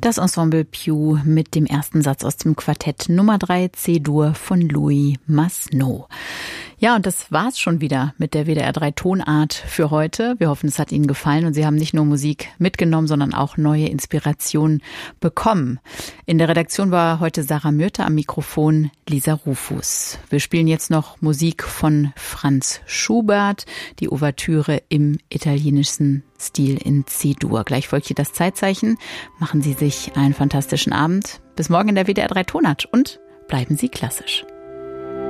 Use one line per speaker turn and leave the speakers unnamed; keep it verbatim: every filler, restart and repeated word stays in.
Das Ensemble Piu mit dem ersten Satz aus dem Quartett Nummer drei C-Dur von Louis Masseneau. Ja, und das war's schon wieder mit der W D R drei Tonart für heute. Wir hoffen, es hat Ihnen gefallen und Sie haben nicht nur Musik mitgenommen, sondern auch neue Inspirationen bekommen. In der Redaktion war heute Sarah Mürte, am Mikrofon Lisa Rufus. Wir spielen jetzt noch Musik von Franz Schubert, die Ouvertüre im italienischen Stil in C-Dur. Gleich folgt hier das Zeitzeichen. Machen Sie sich einen fantastischen Abend. Bis morgen in der W D R drei Tonart und bleiben Sie klassisch.